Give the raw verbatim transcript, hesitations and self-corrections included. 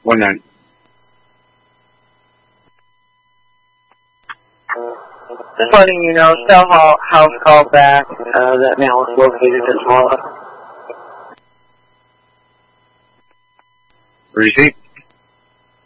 One nine. Just letting you know, cell house called back. Uh, that now is located in Florida. Receipt.